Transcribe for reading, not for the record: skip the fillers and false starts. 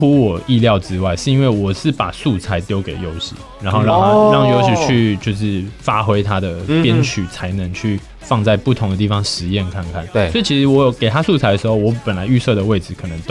乎我意料之外，是因为我是把素材丢给优喜，然后让优喜去就是发挥他的编曲才能去放在不同的地方实验看看。 对， 所以其实我有给他素材的时候，我本来预设的位置可能都